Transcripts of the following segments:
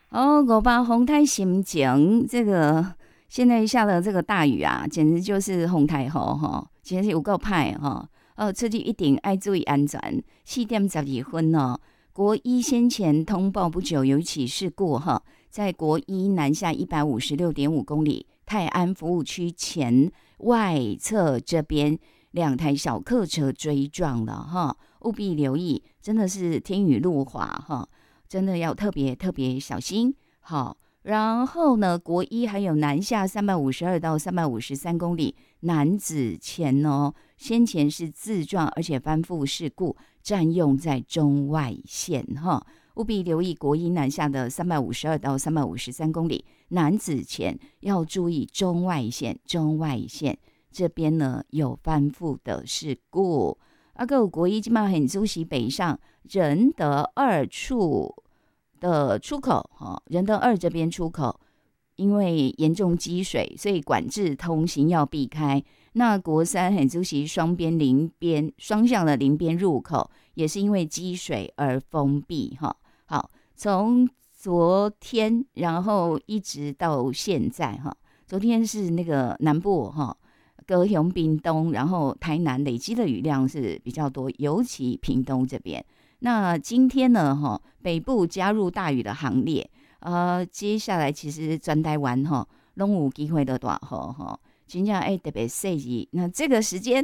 哦，我把红台心情这个现在下了这个大雨啊，简直就是红台吼哈，真是有够歹哈。出去一定爱注意安全。4:12哦，国一先前通报不久有一起事故哈，在国一南下156.5公里泰安服务区前外侧这边2台小客车追撞了哈，务必留意，真的是天雨路滑哈。真的要特别特别小心。好，然后呢，国一还有南下352到353公里南子前哦，先前是自撞，而且翻覆事故，占用在中外线哈，务必留意国一南下的352到353公里南子前要注意中外线，中外线这边呢有翻覆的事故。还有国一今嘛很主席北上仁德二处的出口，仁德二这边出口因为严重积水，所以管制通行要避开。那国三很主席双向的临边入口也是因为积水而封闭。好，从昨天然后一直到现在，昨天是那个南部高雄、屏东，然后台南累积的雨量是比较多，尤其屏东这边。那今天呢，北部加入大雨的行列，接下来其实全台湾都有机会的大雨真正特别细致。那这个时间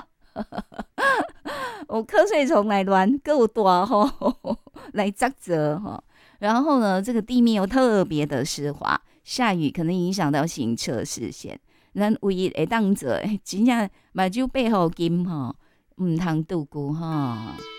有瞌睡虫来乱，更有大雨来砸责然后呢，这个地面又特别的湿滑，下雨可能影响到行车视线。咱唯一会当做真正目睭背后金唔通度过